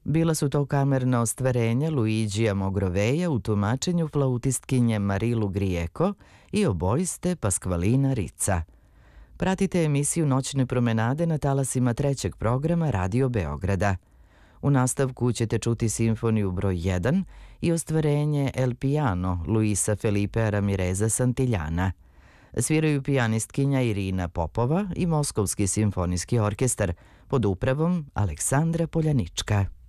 Bila su to kamerna ostvarenja Luigija Mogroveja u tumačenju flautistkinje Marilu Grijeko i obojiste Paskvalina Rica. Pratite emisiju Noćne promenade na talasima trećeg programa Radio Beograda. U nastavku ćete čuti simfoniju broj 1 i ostvarenje El Piano Luisa Felipe Ramireza Santiljana. Sviraju pijanistkinja Irina Popova i Moskovski simfonijski orkestar pod upravom Aleksandra Poljanička.